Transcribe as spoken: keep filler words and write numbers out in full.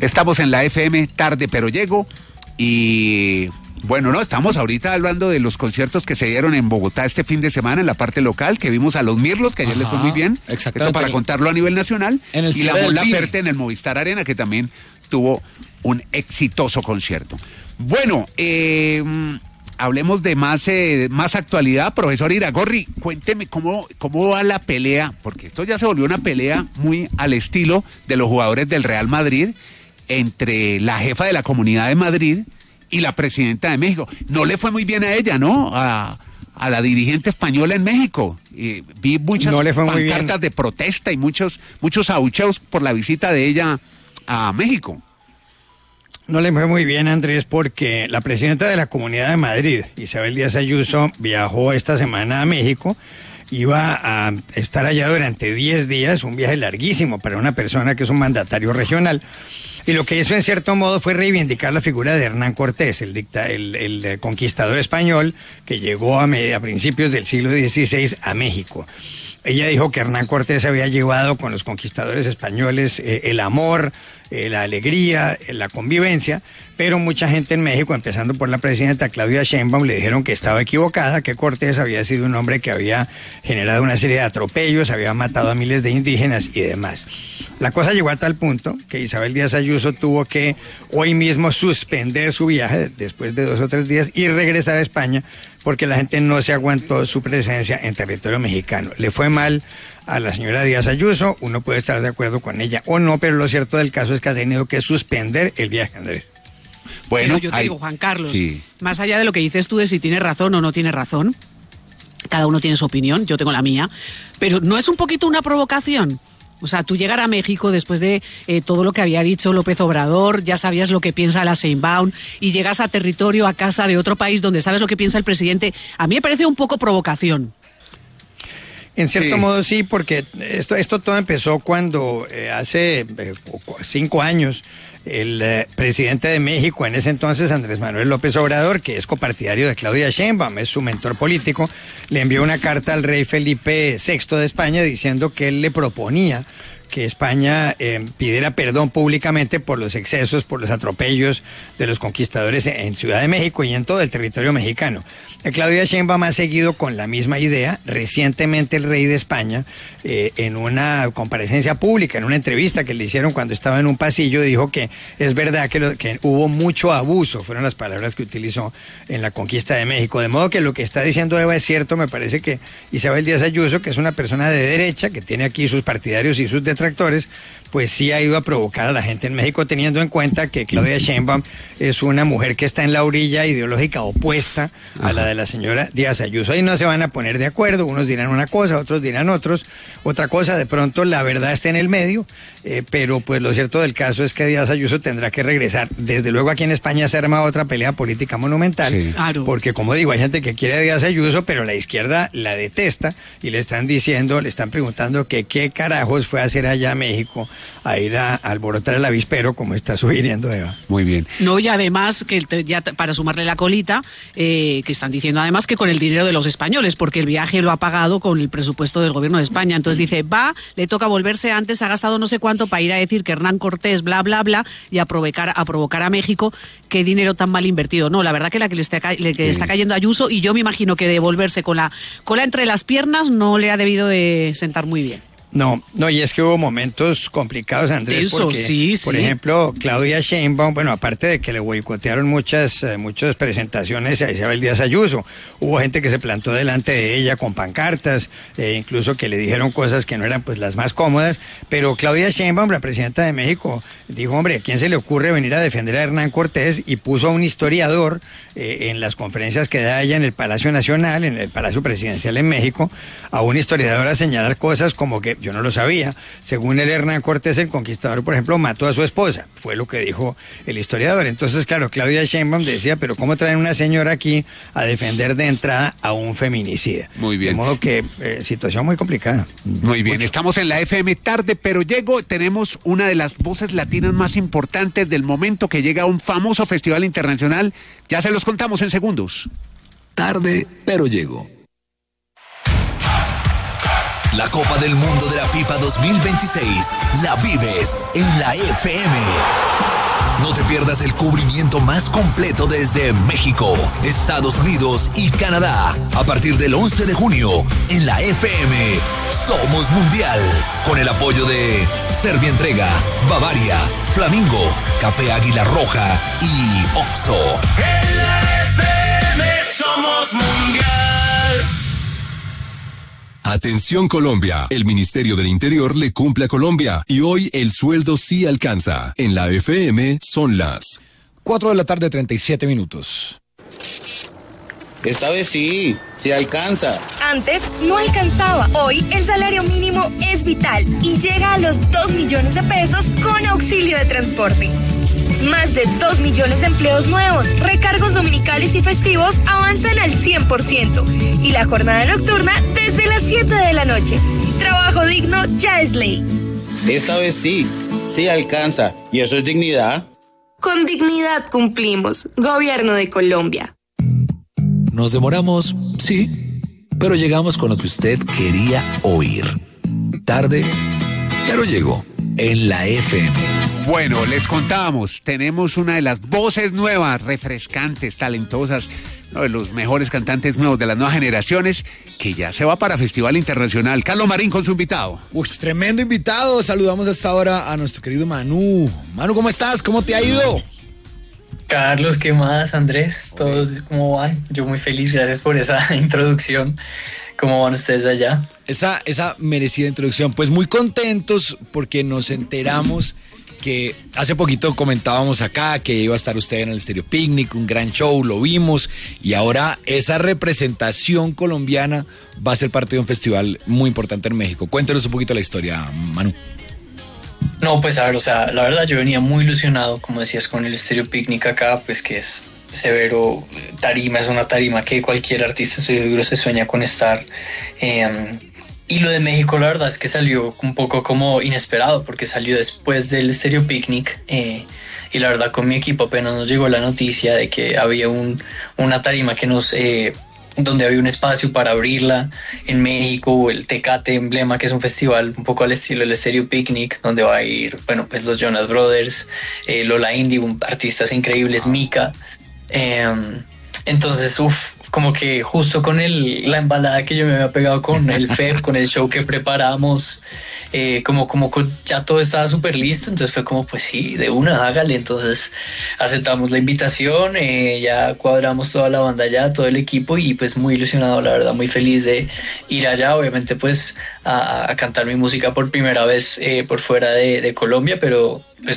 Estamos en la F M, tarde pero llego, y bueno, no, estamos ahorita hablando de los conciertos que se dieron en Bogotá este fin de semana, en la parte local, que vimos a los Mirlos, que ayer les fue muy bien, esto para contarlo a nivel nacional, en el y la Mon Laferte en el Movistar Arena, que también tuvo un exitoso concierto. Bueno, eh... hablemos de más, eh, más actualidad. Profesor Iragorri, cuénteme cómo, cómo va la pelea, porque esto ya se volvió una pelea muy al estilo de los jugadores del Real Madrid, entre la jefa de la Comunidad de Madrid y la presidenta de México. No le fue muy bien a ella, ¿no? A, a la dirigente española en México. Eh, vi muchas no le fue muy pancartas bien. de protesta y muchos, muchos abucheos por la visita de ella a México. No le fue muy bien, Andrés, porque la presidenta de la Comunidad de Madrid, Isabel Díaz Ayuso, viajó esta semana a México. Iba a estar allá durante diez días, un viaje larguísimo para una persona que es un mandatario regional. Y lo que hizo en cierto modo fue reivindicar la figura de Hernán Cortés, el, dicta, el, el conquistador español que llegó a, a principios del siglo dieciséis a México. Ella dijo que Hernán Cortés había llevado con los conquistadores españoles eh, el amor, eh, la alegría, eh, la convivencia, pero mucha gente en México, empezando por la presidenta Claudia Sheinbaum, le dijeron que estaba equivocada, que Cortés había sido un hombre que había generado una serie de atropellos, había matado a miles de indígenas y demás. La cosa llegó a tal punto que Isabel Díaz Ayuso tuvo que hoy mismo suspender su viaje después de dos o tres días y regresar a España porque la gente no se aguantó su presencia en territorio mexicano. Le fue mal a la señora Díaz Ayuso, uno puede estar de acuerdo con ella o no, pero lo cierto del caso es que ha tenido que suspender el viaje, Andrés. Bueno, yo te hay... digo, Juan Carlos, sí. Más allá de lo que dices tú de si tiene razón o no tiene razón, cada uno tiene su opinión, yo tengo la mía, pero ¿no es un poquito una provocación? O sea, tú llegar a México después de eh, todo lo que había dicho López Obrador, ya sabías lo que piensa la Sheinbaum, y llegas a territorio, a casa de otro país donde sabes lo que piensa el presidente. A mí me parece un poco provocación. En cierto sí. modo sí, porque esto, esto todo empezó cuando eh, hace eh, cinco años el eh, presidente de México, en ese entonces Andrés Manuel López Obrador, que es copartidario de Claudia Sheinbaum, es su mentor político, le envió una carta al rey Felipe sexto de España diciendo que él le proponía que España eh, pidiera perdón públicamente por los excesos, por los atropellos de los conquistadores en Ciudad de México y en todo el territorio mexicano. Eh, Claudia Sheinbaum ha seguido con la misma idea. Recientemente el rey de España, eh, en una comparecencia pública, en una entrevista que le hicieron cuando estaba en un pasillo, dijo que es verdad que, lo, que hubo mucho abuso, fueron las palabras que utilizó en la conquista de México. De modo que lo que está diciendo Eva es cierto. Me parece que Isabel Díaz Ayuso, que es una persona de derecha, que tiene aquí sus partidarios y sus detractores, pues sí ha ido a provocar a la gente en México, teniendo en cuenta que Claudia Sheinbaum es una mujer que está en la orilla ideológica opuesta a Ajá. la de la señora Díaz Ayuso. Ahí no se van a poner de acuerdo, unos dirán una cosa, otros dirán otros, otra cosa, de pronto la verdad está en el medio, eh, pero pues lo cierto del caso es que Díaz Ayuso tendrá que regresar. Desde luego aquí en España se arma otra pelea política monumental, sí. claro. porque como digo, hay gente que quiere a Díaz Ayuso, pero la izquierda la detesta y le están diciendo, le están preguntando que qué carajos fue a hacer allá a México a ir a, a alborotar el avispero, como está sugiriendo Eva. Muy bien. No, y además, que ya para sumarle la colita, eh, que están diciendo además que con el dinero de los españoles, porque el viaje lo ha pagado con el presupuesto del gobierno de España. Entonces dice, va, le toca volverse antes, ha gastado no sé cuánto para ir a decir que Hernán Cortés, bla, bla, bla, y a provocar a, provocar a México. Qué dinero tan mal invertido. No, la verdad que la que le está, le, que sí. está cayendo a Ayuso, y yo me imagino que de volverse con la cola entre las piernas no le ha debido de sentar muy bien. No, no, y es que hubo momentos complicados, Andrés, Eso, porque, sí, por sí. ejemplo, Claudia Sheinbaum, bueno, aparte de que le boicotearon muchas, eh, muchas presentaciones a Isabel Díaz Ayuso, hubo gente que se plantó delante de ella con pancartas, eh, incluso que le dijeron cosas que no eran pues las más cómodas, pero Claudia Sheinbaum, la presidenta de México, dijo, hombre, ¿a quién se le ocurre venir a defender a Hernán Cortés? Y puso a un historiador eh, en las conferencias que da ella en el Palacio Nacional, en el Palacio Presidencial en México, a un historiador a señalar cosas como que yo no lo sabía. Según el Hernán Cortés, el conquistador, por ejemplo, mató a su esposa. Fue lo que dijo el historiador. Entonces, claro, Claudia Sheinbaum decía, pero ¿cómo traen una señora aquí a defender de entrada a un feminicida? Muy bien. De modo que, eh, situación muy complicada. Muy bien. Mucho. Estamos en la F M tarde, pero llego, tenemos una de las voces latinas más importantes del momento que llega a un famoso festival internacional. Ya se los contamos en segundos. Tarde, pero llego. La Copa del Mundo de la FIFA dos mil veintiséis la vives en la F M. No te pierdas el cubrimiento más completo desde México, Estados Unidos y Canadá. A partir del once de junio, en la F M, Somos Mundial. Con el apoyo de Servientrega, Bavaria, Flamingo, Café Águila Roja y Oxxo. En la F M somos Mundial. Atención Colombia, el Ministerio del Interior le cumple a Colombia y hoy el sueldo sí alcanza. En la F M son las cuatro de la tarde, treinta y siete minutos. Esta vez sí, sí alcanza. Antes no alcanzaba. Hoy el salario mínimo es vital y llega a los dos millones de pesos con auxilio de transporte. Más de dos millones de empleos nuevos, recargos dominicales y festivos avanzan al cien por ciento y la jornada nocturna desde las siete de la noche. Trabajo digno ya es ley. Esta vez sí, sí alcanza. ¿Y eso es dignidad? Con dignidad cumplimos. Gobierno de Colombia. Nos demoramos, sí, pero llegamos con lo que usted quería oír. Tarde, pero llegó en la F M. Bueno, les contábamos, tenemos una de las voces nuevas, refrescantes, talentosas, uno de los mejores cantantes nuevos de las nuevas generaciones, que ya se va para Festival Internacional. Carlos Marín con su invitado. Uy, tremendo invitado. Saludamos hasta ahora a nuestro querido Manu. Manu, ¿cómo estás? ¿Cómo te ha ido? Carlos, ¿qué más? Andrés, ¿todos cómo van? Yo muy feliz, gracias por esa introducción. ¿Cómo van ustedes allá? Esa, esa merecida introducción. Pues muy contentos porque nos enteramos que hace poquito comentábamos acá que iba a estar usted en el Stereo Picnic, un gran show, lo vimos, y ahora esa representación colombiana va a ser parte de un festival muy importante en México. Cuéntanos un poquito la historia, Manu. No, pues a ver, o sea, la verdad yo venía muy ilusionado, como decías, con el Stereo Picnic acá, pues que es severo tarima, es una tarima que cualquier artista, estoy seguro, se sueña con estar. Eh, Y lo de México, la verdad es que salió un poco como inesperado, porque salió después del Stereo Picnic. Eh, y la verdad, con mi equipo apenas nos llegó la noticia de que había un, una tarima que nos, eh, donde había un espacio para abrirla en México, el Tecate Emblema, que es un festival un poco al estilo del Stereo Picnic, donde va a ir, bueno, pues los Jonas Brothers, eh, Lola Indi, artistas increíbles, Mika. Eh, entonces, uff. Como que justo con el, la embalada que yo me había pegado con el F E P, con el show que preparamos, eh, como, como con, ya todo estaba súper listo, entonces fue como, pues sí, de una, hágale. Entonces aceptamos la invitación, eh, ya cuadramos toda la banda allá, todo el equipo, y pues muy ilusionado, la verdad, muy feliz de ir allá, obviamente pues a, a cantar mi música por primera vez eh, por fuera de, de Colombia, pero pues